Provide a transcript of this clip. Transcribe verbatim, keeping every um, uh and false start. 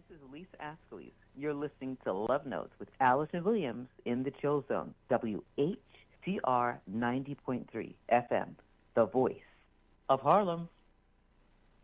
This is Lisa Askeles. You're listening to Love Notes with Allison Williams in the Chill Zone, W H C R ninety point three F M, the voice of Harlem.